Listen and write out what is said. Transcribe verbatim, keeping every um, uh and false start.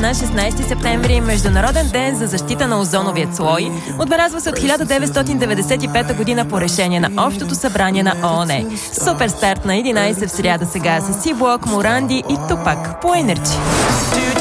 на шестнайсети септември, Международен ден за защита на озоновият слой. Отбелязва се от хиляда деветстотин деветдесет и пета година по решение на Общото събрание на ООН. Супер старт на единайсет в сряда сега с Си-Блок, Моранди и Тупак по Енерджи.